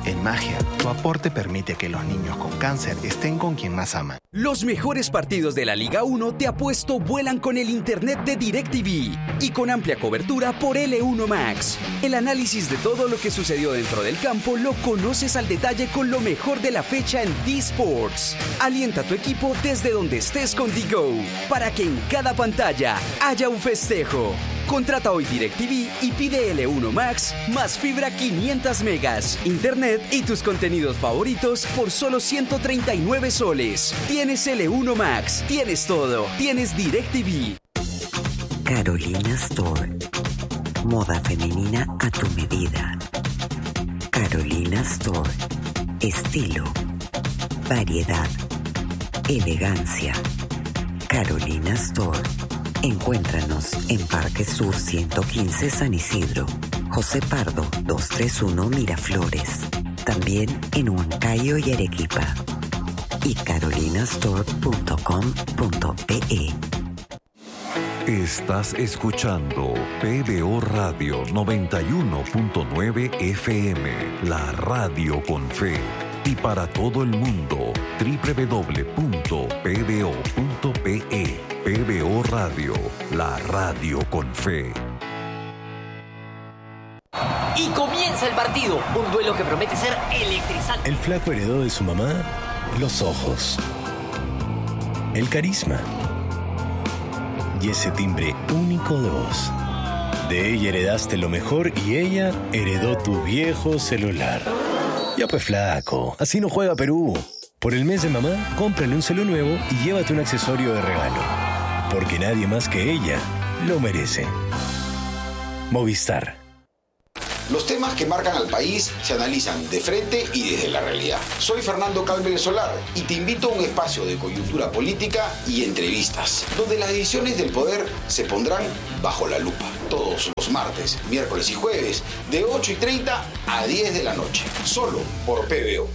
En Magia, tu aporte permite que los niños con cáncer estén con quien más aman. Los mejores partidos de la Liga 1 te apuesto vuelan con el internet de DirecTV y con amplia cobertura por L1 Max. El análisis de todo lo que sucedió dentro del campo lo conoces al detalle con lo mejor de la fecha en D-Sports. Alienta a tu equipo desde donde estés con D-Go para que en cada pantalla haya un festejo. Contrata hoy DirecTV y pide L1 Max más fibra 500 megas, internet y tus contenidos favoritos por solo 139 soles. Tienes L1 Max, tienes todo, tienes DirecTV. Carolina Store. Moda femenina a tu medida. Carolina Store. Estilo, variedad, elegancia. Carolina Store. Encuéntranos en Parque Sur 115 San Isidro, José Pardo 231 Miraflores, también en Huancayo y Arequipa, y carolinastore.com.pe. Estás escuchando PBO Radio 91.9 FM, la radio con fe. Y para todo el mundo, www.pbo.pe. PBO Radio, la radio con fe. Y comienza el partido, un duelo que promete ser electrizante. El flaco heredó de su mamá los ojos, el carisma y ese timbre único de voz. De ella heredaste lo mejor y ella heredó tu viejo celular. Ya pues flaco, así no juega Perú. Por el mes de mamá, cómprale un celu nuevo y llévate un accesorio de regalo. Porque nadie más que ella lo merece. Movistar. Los temas que marcan al país se analizan de frente y desde la realidad. Soy Fernando Calvel Solar y te invito a un espacio de coyuntura política y entrevistas, donde las decisiones del poder se pondrán bajo la lupa. Todos los martes, miércoles y jueves, de 8:30 a 10 de la noche. Solo por PBO.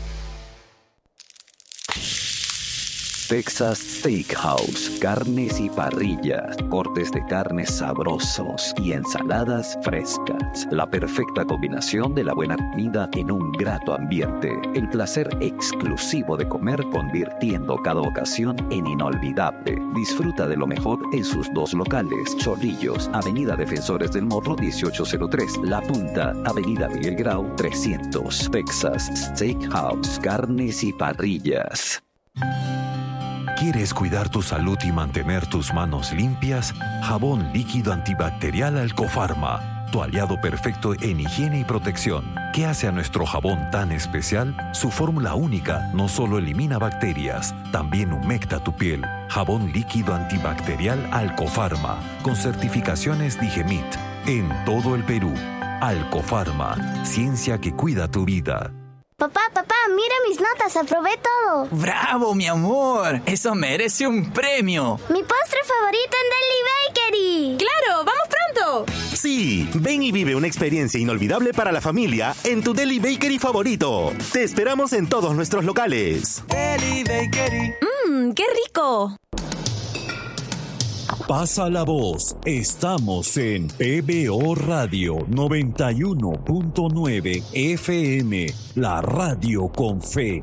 Texas Steakhouse, carnes y parrillas, cortes de carnes sabrosos y ensaladas frescas. La perfecta combinación de la buena comida en un grato ambiente. El placer exclusivo de comer convirtiendo cada ocasión en inolvidable. Disfruta de lo mejor en sus dos locales. Chorrillos, Avenida Defensores del Morro 1803. La Punta, Avenida Miguel Grau 300. Texas Steakhouse, carnes y parrillas. ¿Quieres cuidar tu salud y mantener tus manos limpias? Jabón líquido antibacterial Alcofarma, tu aliado perfecto en higiene y protección. ¿Qué hace a nuestro jabón tan especial? Su fórmula única no solo elimina bacterias, también humecta tu piel. Jabón líquido antibacterial Alcofarma, con certificaciones Digemit, en todo el Perú. Alcofarma, ciencia que cuida tu vida. Papá, mira mis notas, aprobé todo. ¡Bravo, mi amor! ¡Eso merece un premio! ¡Mi postre favorito en Deli Bakery! ¡Claro! ¡Vamos pronto! Sí, ven y vive una experiencia inolvidable para la familia en tu Deli Bakery favorito. Te esperamos en todos nuestros locales. Deli Bakery. ¡Qué rico! Pasa la voz. Estamos en PBO Radio 91.9 FM, la radio con fe.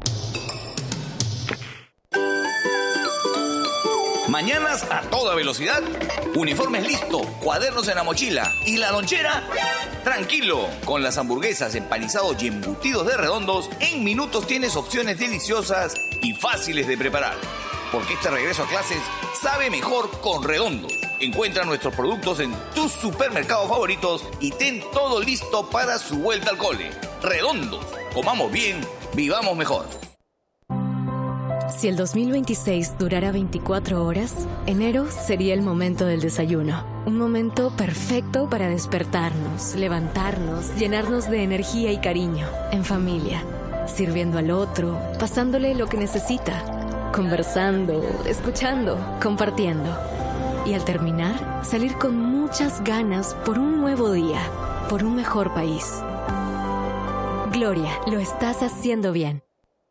Mañanas a toda velocidad, uniformes listos, cuadernos en la mochila y la lonchera. Tranquilo, con las hamburguesas, empanizados y embutidos de Redondos, en minutos tienes opciones deliciosas y fáciles de preparar. Porque este regreso a clases sabe mejor con Redondos. Encuentra nuestros productos en tus supermercados favoritos y ten todo listo para su vuelta al cole. Redondos, comamos bien, vivamos mejor. Si el 2026 durara 24 horas, enero sería el momento del desayuno. Un momento perfecto para despertarnos, levantarnos, llenarnos de energía y cariño, en familia, sirviendo al otro, pasándole lo que necesita. Conversando, escuchando, compartiendo. Y al terminar, salir con muchas ganas por un nuevo día, por un mejor país. Gloria, lo estás haciendo bien.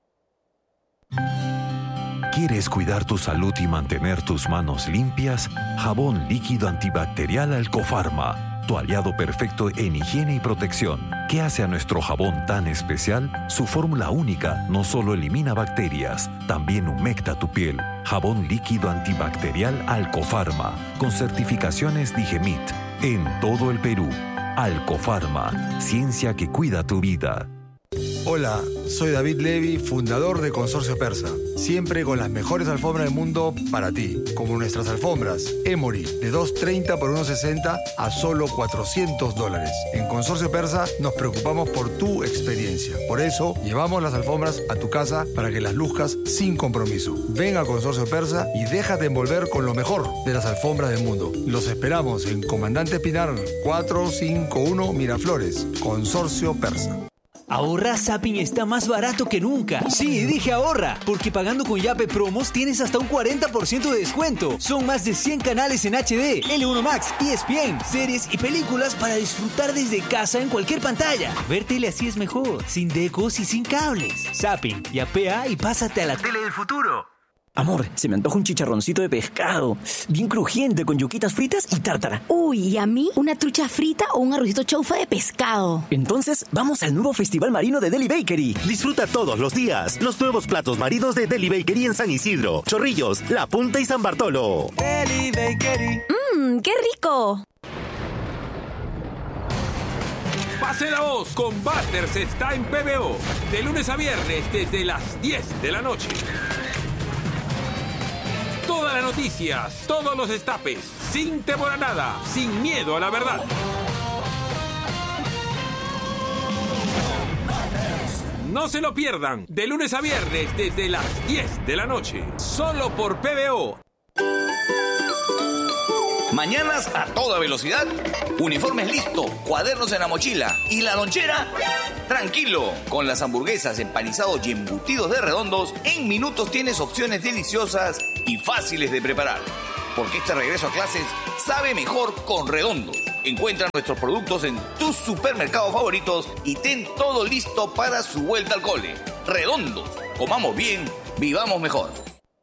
¿Quieres cuidar tu salud y mantener tus manos limpias? Jabón líquido antibacterial Alcofarma, tu aliado perfecto en higiene y protección. ¿Qué hace a nuestro jabón tan especial? Su fórmula única no solo elimina bacterias, también humecta tu piel. Jabón líquido antibacterial Alcofarma, con certificaciones Digemit, en todo el Perú. Alcofarma, ciencia que cuida tu vida. Hola, soy David Levy, fundador de Consorcio Persa. Siempre con las mejores alfombras del mundo para ti, como nuestras alfombras Emory de 2.30 por 1.60 a solo $400. En Consorcio Persa nos preocupamos por tu experiencia. Por eso llevamos las alfombras a tu casa para que las luzcas sin compromiso. Ven a Consorcio Persa y déjate envolver con lo mejor de las alfombras del mundo. Los esperamos en Comandante Pinar 451 Miraflores. Consorcio Persa. Ahorra, Zapping está más barato que nunca. Sí, dije ahorra, porque pagando con Yape Promos tienes hasta un 40% de descuento. Son más de 100 canales en HD, L1 Max, ESPN, series y películas para disfrutar desde casa en cualquier pantalla. Ver tele así es mejor, sin decos y sin cables. Zapping, yapea y pásate a la tele del futuro. Amor, se me antoja un chicharroncito de pescado, bien crujiente, con yuquitas fritas y tártara. Uy, ¿y a mí una trucha frita o un arrocito chaufa de pescado? Entonces, vamos al nuevo Festival Marino de Deli Bakery. Disfruta todos los días los nuevos platos marinos de Deli Bakery en San Isidro, Chorrillos, La Punta y San Bartolo. Deli Bakery. ¡Qué rico! Pase la voz, con Butters está en PBO, de lunes a viernes desde las 10 de la noche. Todas las noticias, todos los destapes, sin temor a nada, sin miedo a la verdad. No se lo pierdan, de lunes a viernes desde las 10 de la noche, solo por PBO. Mañanas a toda velocidad, uniformes listo, cuadernos en la mochila y la lonchera, tranquilo. Con las hamburguesas, empanizados y embutidos de Redondos, en minutos tienes opciones deliciosas y fáciles de preparar. Porque este regreso a clases sabe mejor con Redondos. Encuentra nuestros productos en tus supermercados favoritos y ten todo listo para su vuelta al cole. Redondos, comamos bien, vivamos mejor.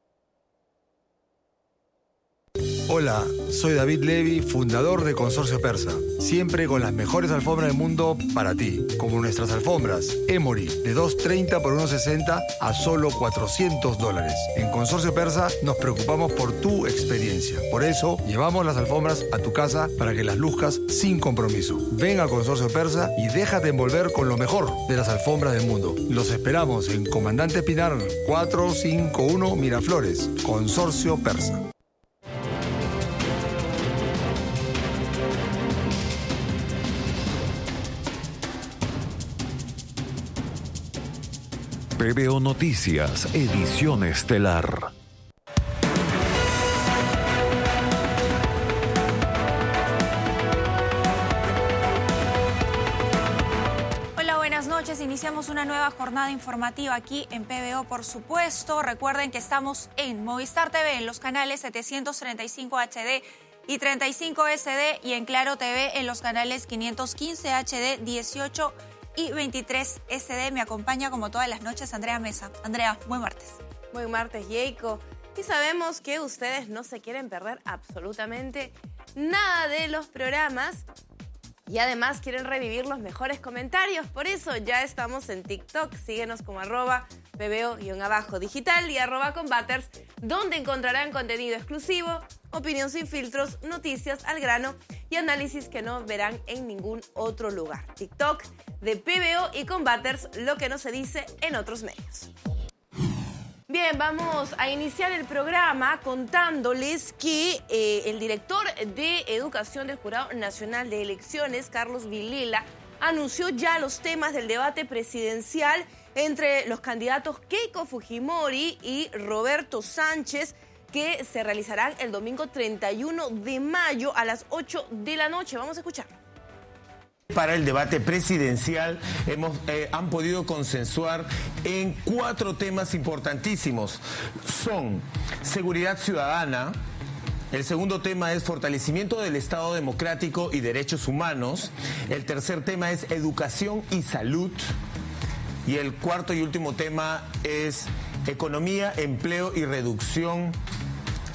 Hola, soy David Levy, fundador de Consorcio Persa. Siempre con las mejores alfombras del mundo para ti, como nuestras alfombras Emory de 2.30 por 1.60 a solo $400. En Consorcio Persa nos preocupamos por tu experiencia. Por eso llevamos las alfombras a tu casa para que las luzcas sin compromiso. Ven a Consorcio Persa y déjate envolver con lo mejor de las alfombras del mundo. Los esperamos en Comandante Pinar 451 Miraflores. Consorcio Persa. PBO Noticias, edición estelar. Hola, buenas noches. Iniciamos una nueva jornada informativa aquí en PBO, por supuesto. Recuerden que estamos en Movistar TV, en los canales 735 HD y 35 SD, y en Claro TV en los canales 515 HD, 18 y 23 SD. Me acompaña como todas las noches Andrea Mesa. Andrea, buen martes. Buen martes, Yeiko. Y sabemos que ustedes no se quieren perder absolutamente nada de los programas y además quieren revivir los mejores comentarios. Por eso ya estamos en TikTok. Síguenos como @PBO_digital y @Combaters, donde encontrarán contenido exclusivo, opinión sin filtros, noticias al grano y análisis que no verán en ningún otro lugar. TikTok de PBO y Combaters, lo que no se dice en otros medios. Bien, vamos a iniciar el programa contándoles que el director de Educación del Jurado Nacional de Elecciones, Carlos Vilela, anunció ya los temas del debate presidencial entre los candidatos Keiko Fujimori y Roberto Sánchez, que se realizarán el domingo 31 de mayo a las 8 de la noche. Vamos a escucharlo. Para el debate presidencial han podido consensuar en 4 temas importantísimos. Son seguridad ciudadana, el segundo tema es fortalecimiento del Estado democrático y derechos humanos, el tercer tema es educación y salud, y el cuarto y último tema es economía, empleo y reducción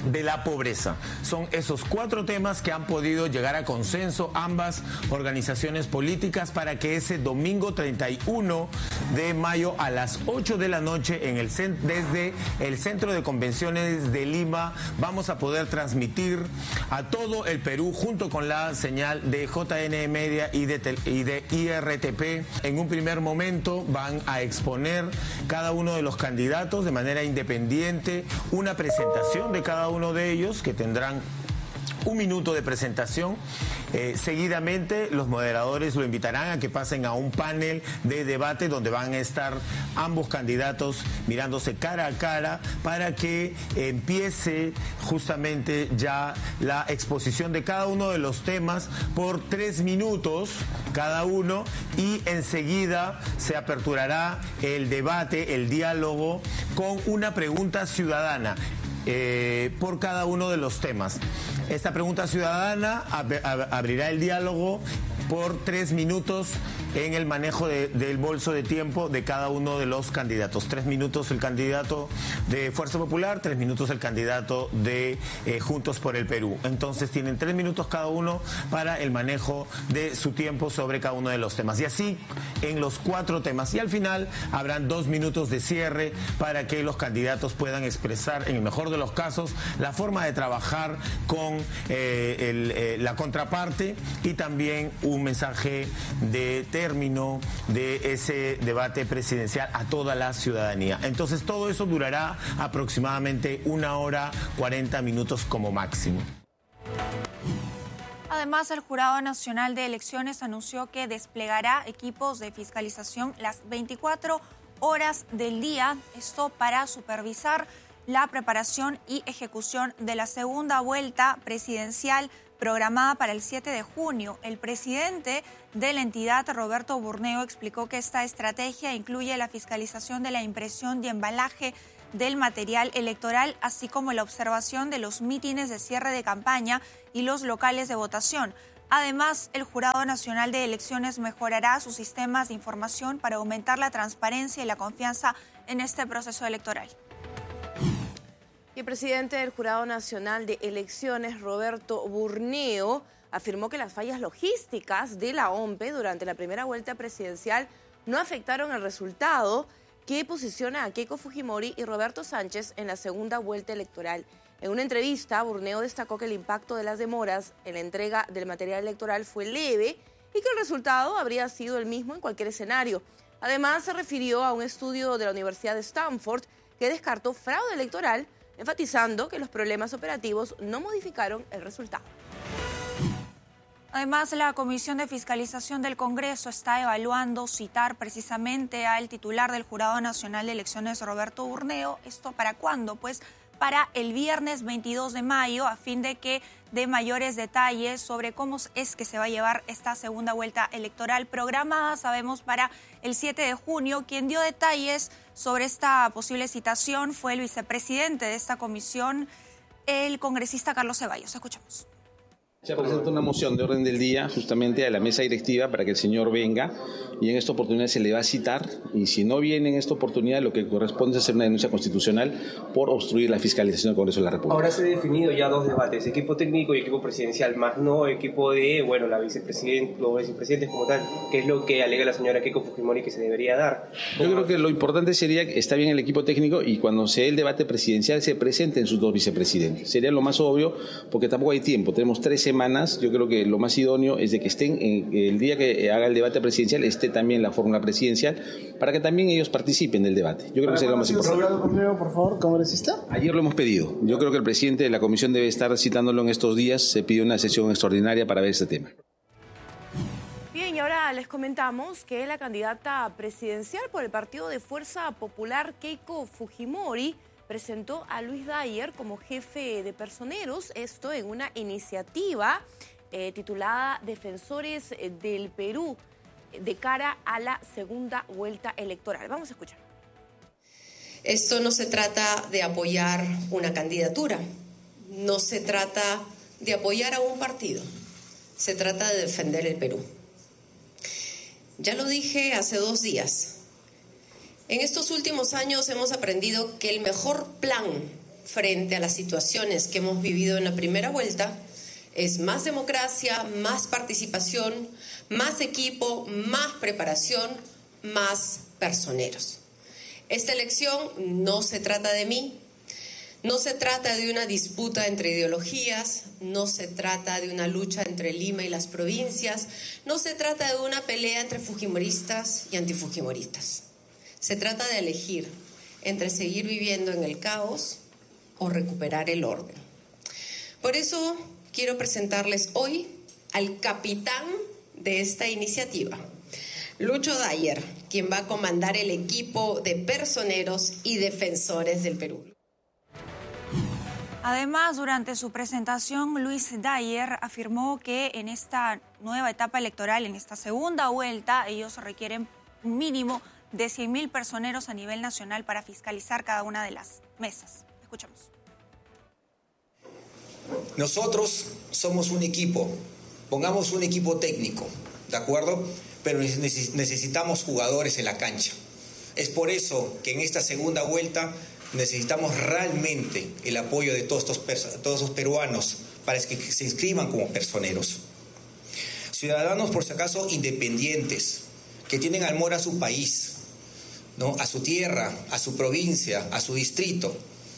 de la pobreza. Son esos 4 temas que han podido llegar a consenso ambas organizaciones políticas para que ese domingo 31 de mayo a las 8 de la noche desde el Centro de Convenciones de Lima vamos a poder transmitir a todo el Perú junto con la señal de JN Media y de IRTP. En un primer momento van a exponer cada uno de los candidatos de manera independiente, una presentación de cada uno de ellos que tendrán 1 minuto de presentación. Seguidamente los moderadores lo invitarán a que pasen a un panel de debate donde van a estar ambos candidatos mirándose cara a cara para que empiece justamente ya la exposición de cada uno de los temas por 3 minutos cada uno, y enseguida se aperturará el debate, el diálogo, con una pregunta ciudadana por cada uno de los temas. Esta pregunta ciudadana abrirá el diálogo por 3 minutos en el manejo del bolso de tiempo de cada uno de los candidatos. 3 minutos el candidato de Fuerza Popular, 3 minutos el candidato de Juntos por el Perú. Entonces tienen 3 minutos cada uno para el manejo de su tiempo sobre cada uno de los temas. Y así en los 4 temas. Y al final habrán 2 minutos de cierre para que los candidatos puedan expresar, en el mejor de los casos, la forma de trabajar con la contraparte y también un mensaje de término de ese debate presidencial a toda la ciudadanía. Entonces todo eso durará aproximadamente 1 hora 40 minutos como máximo. Además, el Jurado Nacional de Elecciones anunció que desplegará equipos de fiscalización las 24 horas del día, esto para supervisar la preparación y ejecución de la segunda vuelta presidencial programada para el 7 de junio. El presidente de la entidad, Roberto Burneo, explicó que esta estrategia incluye la fiscalización de la impresión y embalaje del material electoral, así como la observación de los mítines de cierre de campaña y los locales de votación. Además, el Jurado Nacional de Elecciones mejorará sus sistemas de información para aumentar la transparencia y la confianza en este proceso electoral. Y el presidente del Jurado Nacional de Elecciones, Roberto Burneo, afirmó que las fallas logísticas de la OMPE durante la primera vuelta presidencial no afectaron el resultado, que posiciona a Keiko Fujimori y Roberto Sánchez en la segunda vuelta electoral. En una entrevista, Burneo destacó que el impacto de las demoras en la entrega del material electoral fue leve y que el resultado habría sido el mismo en cualquier escenario. Además, se refirió a un estudio de la Universidad de Stanford que descartó fraude electoral, enfatizando que los problemas operativos no modificaron el resultado. Además, la Comisión de Fiscalización del Congreso está evaluando citar precisamente al titular del Jurado Nacional de Elecciones, Roberto Burneo. ¿Esto para cuándo? Pues para el viernes 22 de mayo, a fin de que dé mayores detalles sobre cómo es que se va a llevar esta segunda vuelta electoral programada, sabemos, para el 7 de junio. Quien dio detalles sobre esta posible citación fue el vicepresidente de esta comisión, el congresista Carlos Ceballos. Escuchamos. Se presenta una moción de orden del día justamente a la mesa directiva para que el señor venga, y en esta oportunidad se le va a citar, y si no viene en esta oportunidad lo que corresponde es hacer una denuncia constitucional por obstruir la fiscalización del Congreso de la República. Ahora se han definido ya 2 debates, equipo técnico y equipo presidencial, más no equipo de, la vicepresidenta, los vicepresidentes como tal, que es lo que alega la señora Keiko Fujimori que se debería dar. Yo creo que lo importante sería que está bien el equipo técnico y cuando se dé el debate presidencial se presenten sus 2 vicepresidentes. Sería lo más obvio porque tampoco hay tiempo, tenemos 3 semanas. Yo creo que lo más idóneo es de que estén el día que haga el debate presidencial, esté también la fórmula presidencial, para que también ellos participen del debate. Yo creo que sería lo más importante. Por favor, congresista. Ayer lo hemos pedido. Yo creo que el presidente de la comisión debe estar citándolo en estos días. Se pide una sesión extraordinaria para ver este tema. Bien, y ahora les comentamos que la candidata presidencial por el Partido de Fuerza Popular, Keiko Fujimori, presentó a Luis Dyer como jefe de personeros, esto en una iniciativa titulada Defensores del Perú, de cara a la segunda vuelta electoral. Vamos a escuchar. Esto no se trata de apoyar una candidatura, no se trata de apoyar a un partido, se trata de defender el Perú. Ya lo dije hace 2 días. En estos últimos años hemos aprendido que el mejor plan frente a las situaciones que hemos vivido en la primera vuelta es más democracia, más participación, más equipo, más preparación, más personeros. Esta elección no se trata de mí, no se trata de una disputa entre ideologías, no se trata de una lucha entre Lima y las provincias, no se trata de una pelea entre fujimoristas y antifujimoristas. Se trata de elegir entre seguir viviendo en el caos o recuperar el orden. Por eso quiero presentarles hoy al capitán de esta iniciativa, Lucho Dyer, quien va a comandar el equipo de personeros y defensores del Perú. Además, durante su presentación, Luis Dyer afirmó que en esta nueva etapa electoral, en esta segunda vuelta, ellos requieren un mínimo de 100.000 personeros a nivel nacional para fiscalizar cada una de las mesas. Escuchemos. Nosotros somos un equipo, pongamos un equipo técnico, ¿de acuerdo? Pero necesitamos jugadores en la cancha. Es por eso que en esta segunda vuelta necesitamos realmente el apoyo de todos los peruanos para que se inscriban como personeros. Ciudadanos, por si acaso, independientes, que tienen amor a su país, ¿no? A su tierra, a su provincia, a su distrito.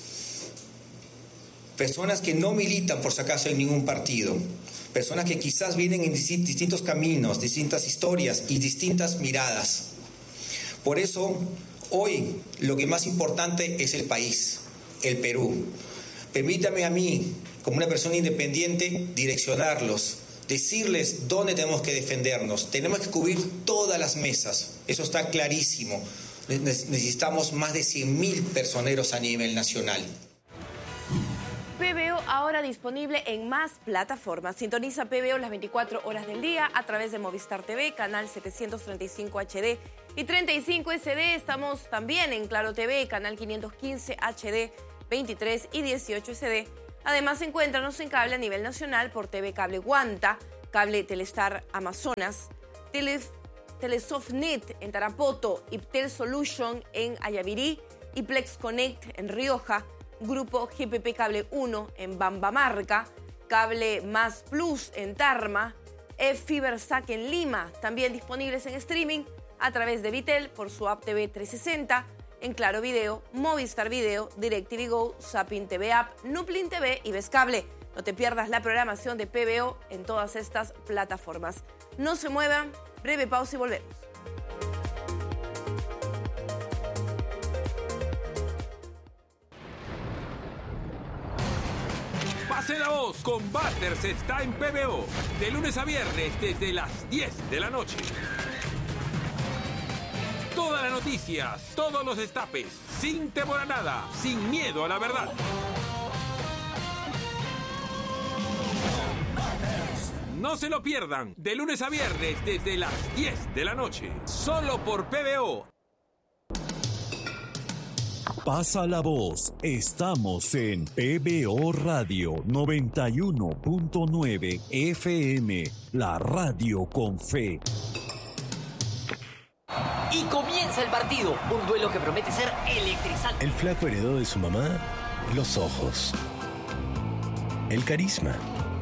Personas que no militan, por si acaso, en ningún partido. Personas que quizás vienen en distintos caminos, distintas historias y distintas miradas. Por eso, hoy lo que más importante es el país, el Perú. Permítame a mí, como una persona independiente, direccionarlos, decirles dónde tenemos que defendernos. Tenemos que cubrir todas las mesas, eso está clarísimo. Necesitamos más de 100.000 personeros a nivel nacional. PBO ahora disponible en más plataformas. Sintoniza PBO las 24 horas del día a través de Movistar TV, canal 735 HD y 35 SD. Estamos también en Claro TV, canal 515 HD, 23 y 18 SD. Además, encuéntranos en cable a nivel nacional por TV Cable Guanta, Cable Telestar Amazonas, Telesoftnet en Tarapoto, Iptel Solution en Ayavirí y Plex Connect en Rioja, Grupo GPP Cable 1 en Bambamarca, Cable Más Plus en Tarma, Fibersac en Lima, también disponibles en streaming a través de Vitel por su app TV 360, en Claro Video, Movistar Video, DirecTV Go, Zapping TV App, Nuplin TV y Vescable. No te pierdas la programación de PBO en todas estas plataformas. No se muevan, breve pausa y volvemos. Pase la voz, con Butters está en PBO, de lunes a viernes desde las 10 de la noche. Todas las noticias, todos los destapes, sin temor a nada, sin miedo a la verdad. No se lo pierdan, de lunes a viernes desde las 10 de la noche, solo por PBO. Pasa la voz, estamos en PBO Radio 91.9 FM, la radio con fe. Y comienza el partido, un duelo que promete ser electrizante. El flaco heredó de su mamá los ojos, el carisma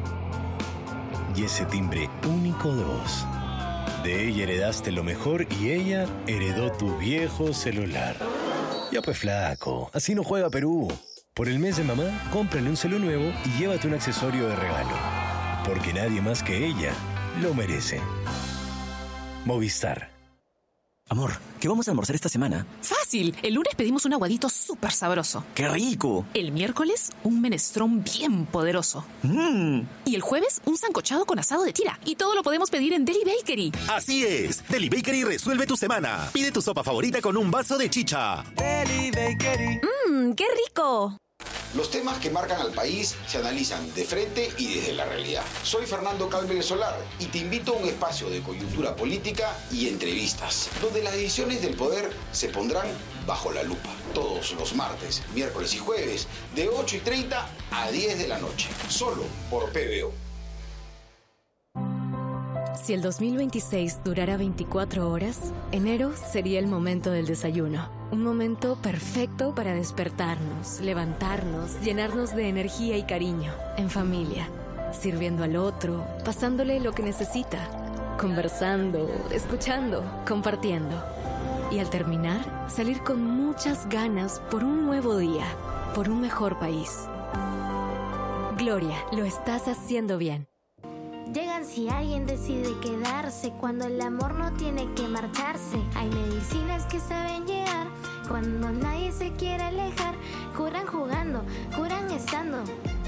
y ese timbre único de voz. De ella heredaste lo mejor y ella heredó tu viejo celular. Ya pues flaco, así no juega Perú. Por el mes de mamá, cómprale un celu nuevo y llévate un accesorio de regalo. Porque nadie más que ella lo merece. Movistar. Amor, ¿qué vamos a almorzar esta semana? Fácil. El lunes pedimos un aguadito súper sabroso. ¡Qué rico! El miércoles, un menestrón bien poderoso. Y el jueves, un sancochado con asado de tira. Y todo lo podemos pedir en Deli Bakery. Así es. Deli Bakery resuelve tu semana. Pide tu sopa favorita con un vaso de chicha. Deli Bakery. ¡Qué rico! Los temas que marcan al país se analizan de frente y desde la realidad. Soy Fernando Calvez Solar y te invito a un espacio de coyuntura política y entrevistas, donde las decisiones del poder se pondrán bajo la lupa. Todos los martes, miércoles y jueves, de 8:30 a 10 de la noche, solo por PBO. Si el 2026 durara 24 horas, enero sería el momento del desayuno. Un momento perfecto para despertarnos, levantarnos, llenarnos de energía y cariño, en familia, sirviendo al otro, pasándole lo que necesita, conversando, escuchando, compartiendo. Y al terminar, salir con muchas ganas por un nuevo día, por un mejor país. Gloria, lo estás haciendo bien. Llegan si alguien decide quedarse, cuando el amor no tiene que marcharse. Hay medicinas que saben llegar, cuando nadie se quiere alejar. Curan jugando, curan estando.